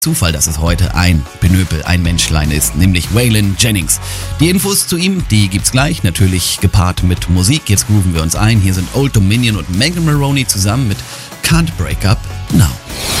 Zufall, dass es heute ein Pinöpel, ein Menschlein ist, nämlich Waylon Jennings. Die Infos zu ihm, die gibt's gleich, natürlich gepaart mit Musik. Jetzt grooven wir uns ein. Hier sind Old Dominion und Megan Moroney zusammen mit Can't Break Up Now.